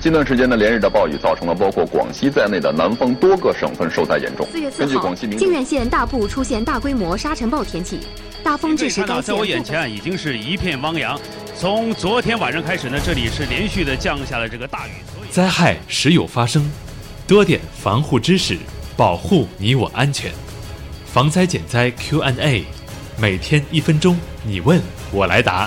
近段时间呢，连日的暴雨造成了包括广西在内的南方多个省份受灾严重。 4月4号，靖远县大部出现大规模沙尘暴天气，大风致使该县。 在我眼前已经是一片汪洋。从昨天晚上开始呢，这里是连续的降下了这个大雨。 灾害时有发生，多点防护知识，保护你我安全。防灾减灾 Q&A， 每天1分钟，你问我来答。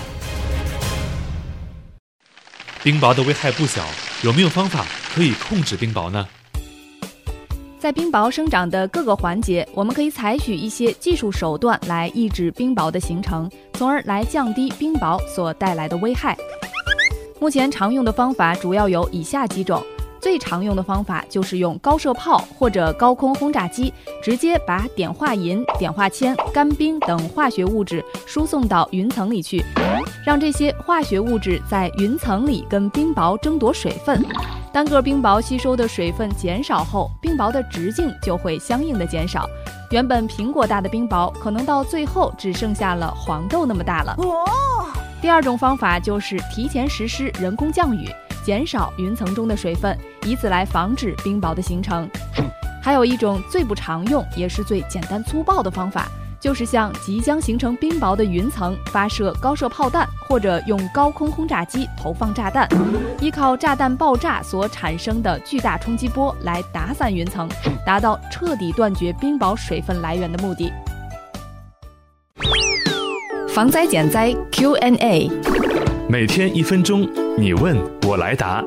冰雹的危害不小，有没有方法可以控制冰雹呢？ 在冰雹生长的各个环节，我们可以采取一些技术手段来抑制冰雹的形成，从而来降低冰雹所带来的危害。目前常用的方法主要有以下几种。最常用的方法就是用高射炮或者高空轰炸机，直接把碘化银、碘化铅、干冰等化学物质输送到云层里去，让这些化学物质在云层里跟冰雹争夺水分。单个冰雹吸收的水分减少后，冰雹的直径就会相应的减少。原本苹果大的冰雹，可能到最后只剩下了黄豆那么大了。第二种方法就是提前实施人工降雨，减少云层中的水分，以此来防止冰雹的形成。还有一种最不常用也是最简单粗暴的方法，就是向即将形成冰雹的云层发射高射炮弹，或者用高空轰炸机投放炸弹，依靠炸弹爆炸所产生的巨大冲击波来打散云层，达到彻底断绝冰雹水分来源的目的。防灾减灾 Q&A， 每天1分钟，你问我来答。